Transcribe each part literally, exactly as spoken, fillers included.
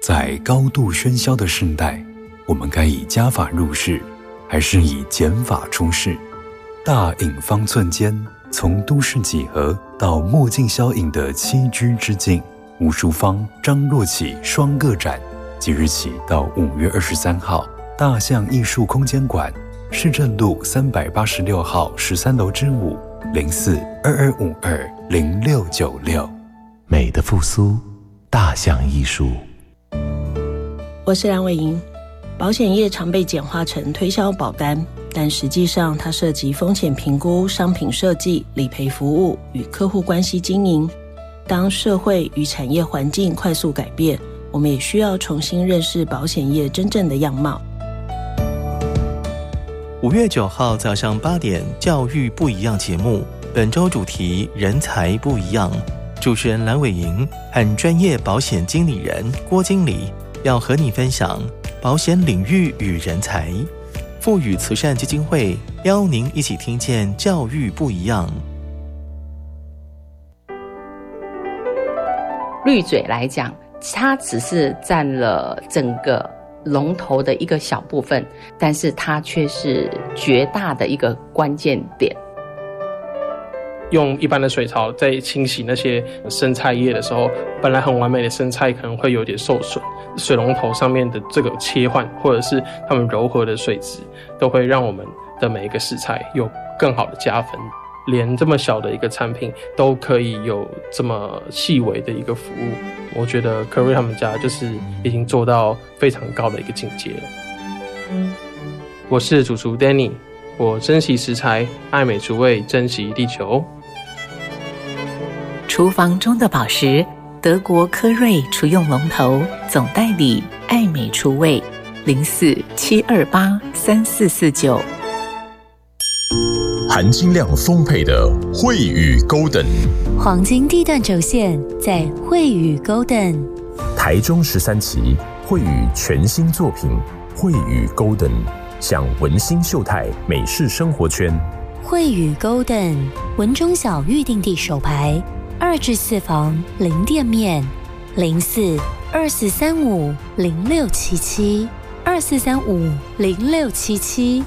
在高度喧嚣的世代，我们该以加法入世，还是以减法出世？大隐方寸间，从都市几何到墨镜消影的栖居之境，吴淑芳、张若启双个展，即日起到五月二十三号，大象艺术空间馆，市政路三百八十六号十三楼之五零四二二五二零六九六。 美的复苏，大象艺术。 我是梁伟莹。保险业常被简化成推销保单，但实际上它涉及风险评估、商品设计、理赔服务与客户关系经营。当社会与产业环境快速改变，我们也需要重新认识保险业真正的样貌。 五月九号早上八点，教育不一样节目，本周主题人才不一样。主持人蓝伟莹和专业保险经理人郭经理要和你分享保险领域与人才。富予慈善基金会邀您一起听见教育不一样。 绿嘴来讲，它只是占了整个龙头的一个小部分，但是它却是绝大的一个关键点。 用一般的水槽在清洗那些生菜叶的时候，本来很完美的生菜可能会有点受损，水龙头上面的这个切换或者是它们柔和的水质，都会让我们的每一个食材有更好的加分。连这么小的一个产品都可以有这么细微的一个服务，我觉得科瑞他们家就是已经做到非常高的一个境界了。我是主厨 Danny， 我珍惜食材，爱美厨味，珍惜地球。 厨房中的宝石，德国科瑞厨用龙头总代理爱美厨味，零四七二八三四四九。 含金量丰沛的惠宇 Golden， 黄金地段轴线在惠宇 Golden。 台中十三期惠宇全新作品惠宇 Golden， 享文心秀泰美式生活圈。 惠宇 Golden 文中小预定地首排，二至四房零店面，零四二四三五零六七七二四三五零六七七。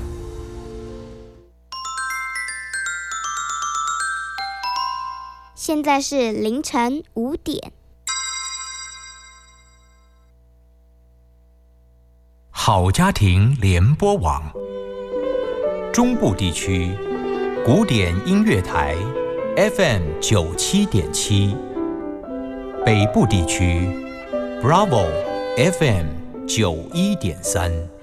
现在是凌晨五点。 好家庭联播网，中部地区古典音乐台 F M 九七点七，北部地区 Bravo F M 九一点三。